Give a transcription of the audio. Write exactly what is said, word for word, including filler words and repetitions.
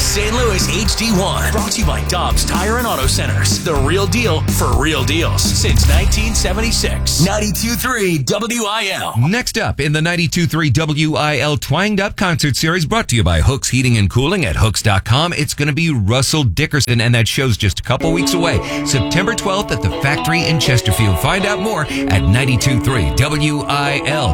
Saint Louis H D one. Brought to you by Dobbs Tire and Auto Centers. The real deal for real deals since nineteen seventy-six. ninety-two point three W I L. Next up in the ninety-two point three W I L Twanged Up concert series brought to you by Hooks Heating and Cooling at hooks dot com. It's going to be Russell Dickerson, and that show's just a couple weeks away. September twelfth at the Factory in Chesterfield. Find out more at ninety-two point three W I L.